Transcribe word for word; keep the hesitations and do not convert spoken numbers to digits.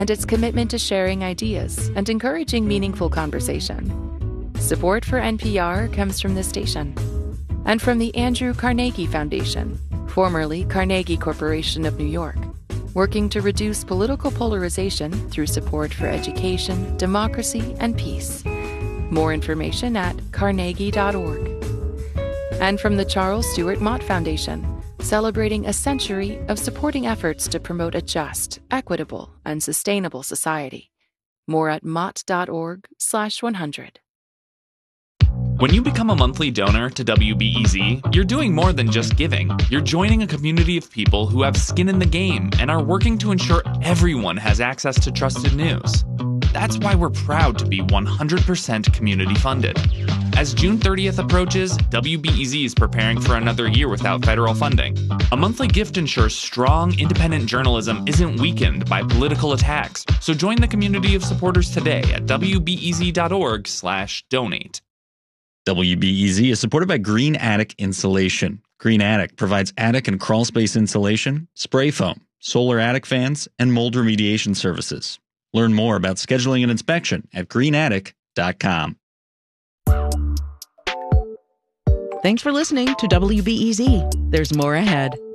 and its commitment to sharing ideas and encouraging meaningful conversation. Support for N P R comes from this station and from the Andrew Carnegie Foundation, formerly Carnegie Corporation of New York, working to reduce political polarization through support for education, democracy, and peace. More information at carnegie dot org. And from the Charles Stewart Mott Foundation, celebrating a century of supporting efforts to promote a just, equitable, and sustainable society. More at mott dot org slash one hundred. When you become a monthly donor to W B E Z, you're doing more than just giving. You're joining a community of people who have skin in the game and are working to ensure everyone has access to trusted news. That's why we're proud to be one hundred percent community funded. As June thirtieth approaches, W B E Z is preparing for another year without federal funding. A monthly gift ensures strong, independent journalism isn't weakened by political attacks. So join the community of supporters today at w b e z dot org slash donate. W B E Z is supported by Green Attic Insulation. Green Attic provides attic and crawl space insulation, spray foam, solar attic fans, and mold remediation services. Learn more about scheduling an inspection at green attic dot com. Thanks for listening to W B E Z. There's more ahead.